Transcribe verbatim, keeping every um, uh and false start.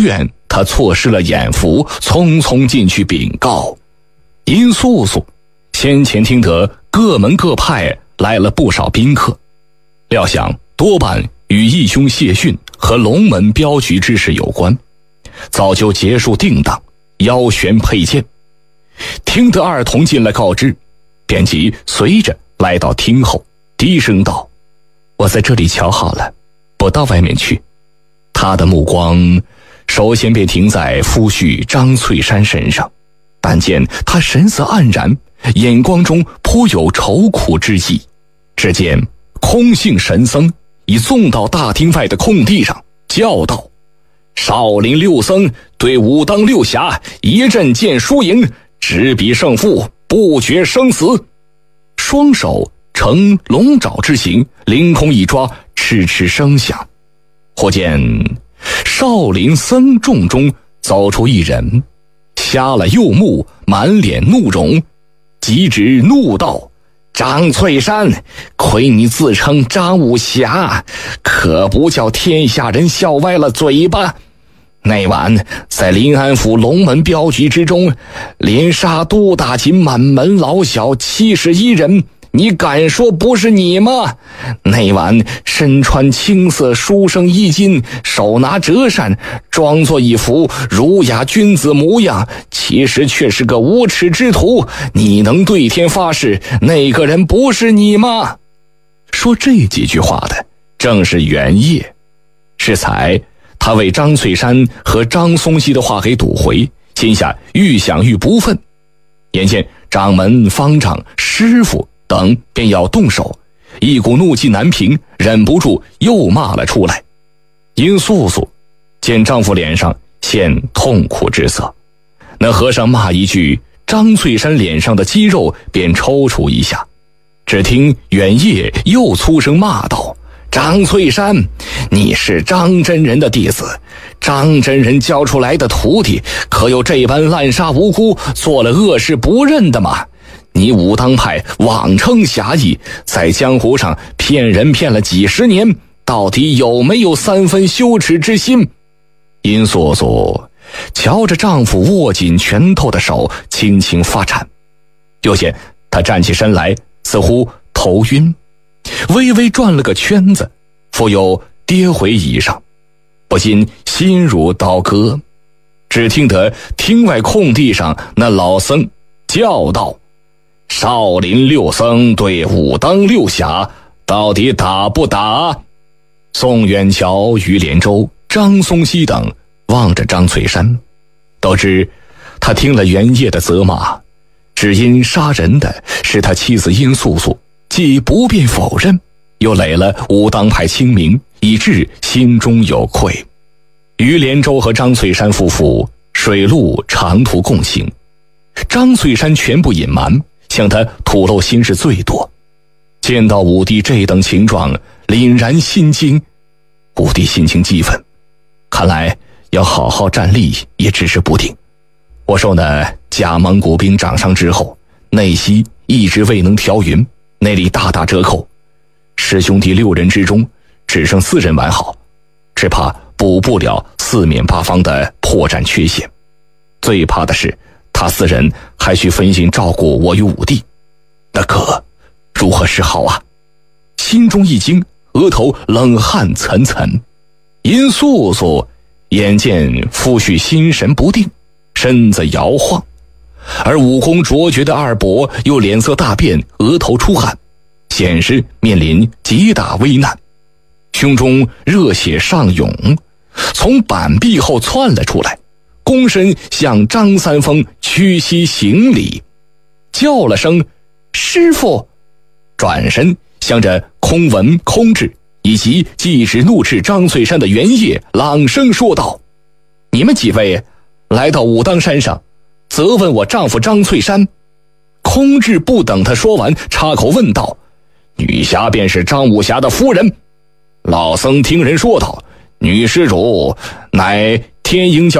怨，他错失了眼福，匆匆进去禀告。殷素素先前听得各门各派来了不少宾客，料想多半与义兄谢逊和龙门镖局之事有关，早就结束定当，腰悬佩剑。听得二童进来告知，便即随着来到厅后，低声道：我在这里瞧好了，不到外面去。他的目光首先便停在夫婿张翠山身上，但见他神色黯然，眼光中颇有愁苦之意。只见空姓神僧已纵到大厅外的空地上，叫道：少林六僧对武当六侠一阵见输赢，只比胜负，不决生死。双手呈龙爪之形，凌空一抓，哧哧声响。或见少林僧众中走出一人，瞎了右目，满脸怒容，急直怒道：张翠山，亏你自称张武侠，可不叫天下人笑歪了嘴巴。那晚在临安府龙门镖局之中，连杀都大秦满门老小七十一人，你敢说不是你吗？那晚身穿青色书生衣襟，手拿折扇，装作一副儒雅君子模样，其实却是个无耻之徒，你能对天发誓那个人不是你吗？说这几句话的正是袁业。适才他为张翠山和张松溪的话给堵回，心下愈想愈不忿。眼见掌门、方丈、师傅等便要动手，一股怒气难平，忍不住又骂了出来。殷素素见丈夫脸上现痛苦之色，那和尚骂一句，张翠山脸上的肌肉便抽搐一下。只听袁业又粗声骂道：张翠山，你是张真人的弟子，张真人教出来的徒弟，可有这般滥杀无辜，做了恶事不认的吗？你武当派妄称侠义，在江湖上骗人骗了几十年，到底有没有三分羞耻之心？殷素素瞧着丈夫握紧拳头的手轻轻发颤，又见她站起身来，似乎头晕，微微转了个圈子，复又跌回椅上，不禁心如刀割。只听得厅外空地上那老僧叫道：少林六僧对武当六侠，到底打不打？宋远桥、于连州、张松溪等望着张翠山，都知他听了袁业的责骂，只因杀人的是他妻子殷素素，既不便否认，又累了武当派清明，以致心中有愧。于连州和张翠山夫妇水陆长途共行，张翠山全部隐瞒，向他吐露心事最多。见到武帝这等情状，凛然心惊。武帝心情激愤，看来要好好站立也只是不定。我受那假蒙古兵掌伤之后，内息一直未能调匀，内力大打折扣，师兄弟六人之中只剩四人完好，只怕补不了四面八方的破绽缺陷。最怕的是他四人还需分心照顾我与武帝，那可如何是好啊？心中一惊，额头冷汗涔涔。殷素素眼见夫婿心神不定，身子摇晃，而武功卓绝的二伯又脸色大变，额头出汗，显示面临极大危难。胸中热血上涌，从板壁后窜了出来，躬身向张三丰屈膝行礼，叫了声师父，转身向着空文、空智以及既直怒斥张翠山的袁业朗声说道：你们几位来到武当山上，责问我丈夫张翠山。空智不等他说完，插口问道：女侠便是张武侠的夫人？老僧听人说道，女施主乃天鹰教